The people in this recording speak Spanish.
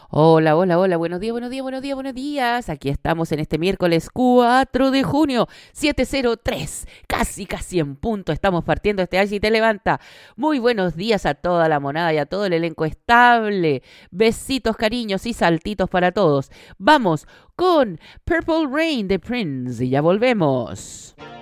Hola, hola, hola, buenos días, buenos días, buenos días, buenos días. Aquí estamos en este miércoles 4 de junio, 7:03, casi en punto. Estamos partiendo este Allí Te Levanta. Muy buenos días a toda la monada y a todo el elenco estable. Besitos, cariños y saltitos para todos. Vamos con Purple Rain de Prince y ya volvemos.